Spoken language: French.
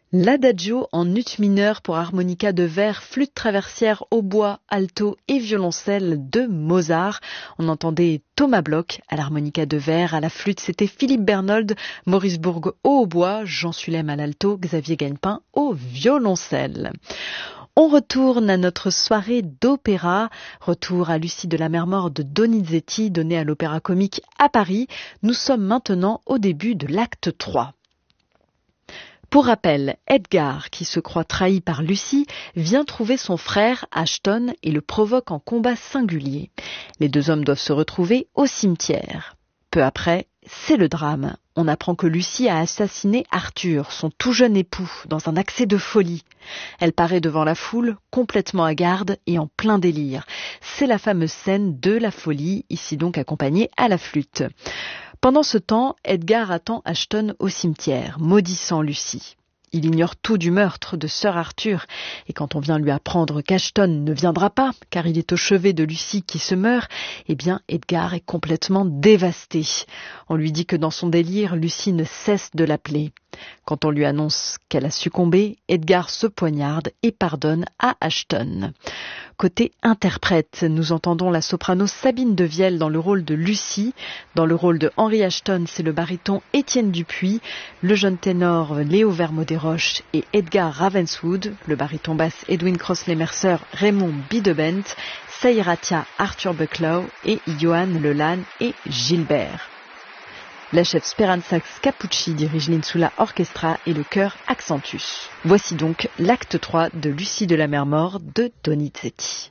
L'adagio en ut mineur pour harmonica de verre, flûte traversière, hautbois, alto et violoncelle de Mozart. On entendait Thomas Bloch à l'harmonica de verre, à la flûte c'était Philippe Bernold, Maurice Bourg au hautbois, Jean Sulem à l'alto, Xavier Gagnepin au violoncelle. On retourne à notre soirée d'opéra, retour à Lucie de la mer morte de Donizetti, donnée à l'Opéra Comique à Paris. Nous sommes maintenant au début de l'acte 3. Pour rappel, Edgar, qui se croit trahi par Lucie, vient trouver son frère Ashton et le provoque en combat singulier. Les deux hommes doivent se retrouver au cimetière. Peu après, c'est le drame. On apprend que Lucie a assassiné Arthur, son tout jeune époux, dans un accès de folie. Elle paraît devant la foule, complètement hagarde et en plein délire. C'est la fameuse scène de la folie, ici donc accompagnée à la flûte. Pendant ce temps, Edgar attend Ashton au cimetière, maudissant Lucie. Il ignore tout du meurtre de Sir Arthur, et quand on vient lui apprendre qu'Ashton ne viendra pas, car il est au chevet de Lucie qui se meurt, eh bien Edgar est complètement dévasté. On lui dit que dans son délire, Lucie ne cesse de l'appeler. Quand on lui annonce qu'elle a succombé, Edgar se poignarde et pardonne à Ashton. Côté interprète, nous entendons la soprano Sabine Devielle dans le rôle de Lucie. Dans le rôle de Henry Ashton, c'est le baryton Étienne Dupuis, le jeune ténor Léo Vermaux-Desroches et Edgar Ravenswood, le baryton basse Edwin Crossley-Mercer, Raymond Bidebent, Seiratia Arthur Bucklow et Johan Lelanne et Gilbert. La chef Speranza Capucci dirige l'Insula Orchestra et le chœur Accentus. Voici donc l'acte 3 de Lucie de la mer morte de Donizetti.